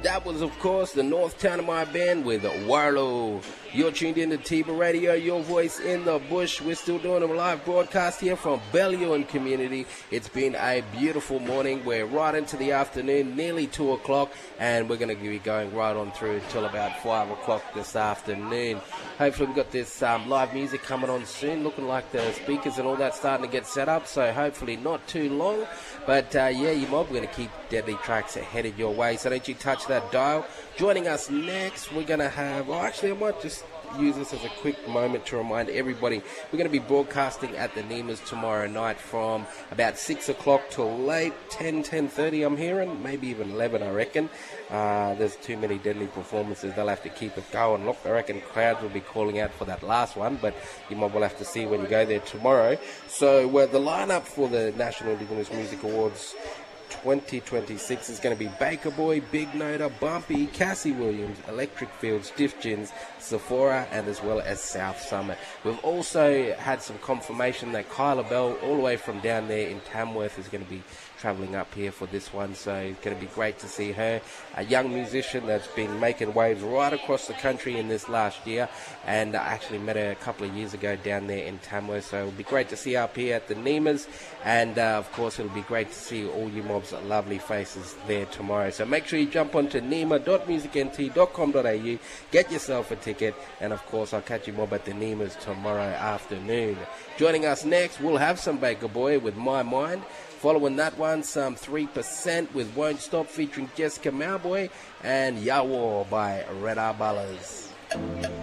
that was, of course, the North Tanami Band with Warlow. You're tuned in to Tiba Radio, your voice in the bush. We're still doing a live broadcast here from Bellewain community. It's been a beautiful morning. We're right into the afternoon, nearly 2 o'clock, and we're going to be going right on through till about 5 o'clock this afternoon. Hopefully we've got this live music coming on soon, looking like the speakers and all that starting to get set up, so hopefully not too long. But yeah, you mob, we're going to keep deadly tracks headed your way, so don't you touch that dial. Joining us next, we're going to have, actually I might just use this as a quick moment to remind everybody, we're going to be broadcasting at the Nemas tomorrow night from about 6 o'clock till late, 10:30 I'm hearing, maybe even 11 I reckon. There's too many deadly performances, they'll have to keep it going. Look, I reckon crowds will be calling out for that last one, but you might well have to see when you go there tomorrow. So the lineup for the National Indigenous Music Awards 2026 is going to be Baker Boy, Big Noda, Bumpy, Cassie Williams, Electric Field, Stiff Gins, Sephora, and as well as South Summit. We've also had some confirmation that Kyla Bell, all the way from down there in Tamworth, is going to be travelling up here for this one, so it's going to be great to see her. A young musician that's been making waves right across the country in this last year, and I actually met her a couple of years ago down there in Tamworth, so it'll be great to see her up here at the Nemas, and of course it'll be great to see all you mobs' lovely faces there tomorrow. So make sure you jump onto nema.musicnt.com.au, get yourself a ticket, and of course I'll catch you mob at the Nemas tomorrow afternoon. Joining us next, we'll have some Baker Boy with My Mind. Following that one, some 3% with Won't Stop featuring Jessica Mowboy, and Yawo by Red Arballas.